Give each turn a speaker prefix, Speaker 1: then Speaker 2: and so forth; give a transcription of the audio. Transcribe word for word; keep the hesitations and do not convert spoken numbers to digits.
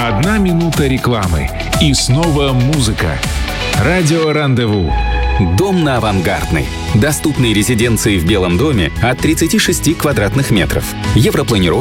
Speaker 1: Одна минута рекламы. И снова музыка. Радио «Рандеву».
Speaker 2: Дом на Авангардной. Доступные резиденции в Белом доме от тридцати шести квадратных метров. Европланировка.